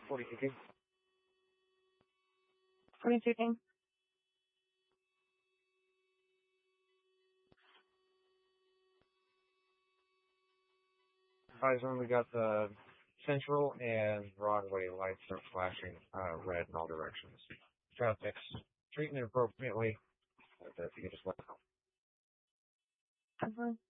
42 King. 42 King. Bison, we got the Central and Broadway lights are flashing red in all directions. Traffic's treating it appropriately. If you could just let me know.